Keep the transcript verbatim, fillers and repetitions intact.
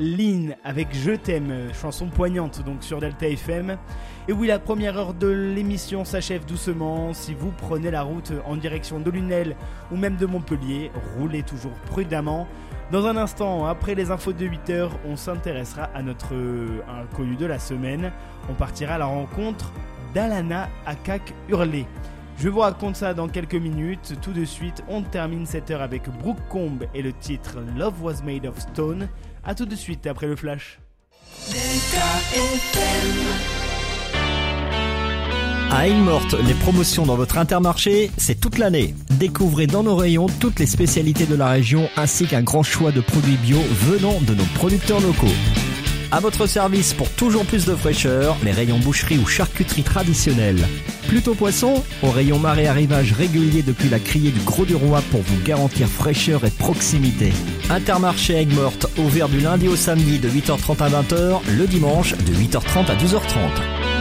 Lynn avec Je t'aime, chanson poignante donc sur Delta F M. Et oui, la première heure de l'émission s'achève doucement. Si vous prenez la route en direction de Lunel ou même de Montpellier, roulez toujours prudemment. Dans un instant, après les infos de huit heures, on s'intéressera à notre inconnu de la semaine. On partira à la rencontre d'Alana Akak Hurley. Je vous raconte ça dans quelques minutes. Tout de suite, on termine cette heure avec Brooke Combe et le titre Love Was Made of Stone. A tout de suite après le flash. Delta F M. À Aigues-Mortes, les promotions dans votre Intermarché, c'est toute l'année. Découvrez dans nos rayons toutes les spécialités de la région ainsi qu'un grand choix de produits bio venant de nos producteurs locaux. À votre service pour toujours plus de fraîcheur, les rayons boucherie ou charcuterie traditionnelle. Plutôt poisson, au rayon marée arrivage régulier depuis la criée du Gros du Roi pour vous garantir fraîcheur et proximité. Intermarché Aigues-Mortes, ouvert du lundi au samedi de huit heures trente à vingt heures, le dimanche de huit heures trente à douze heures trente.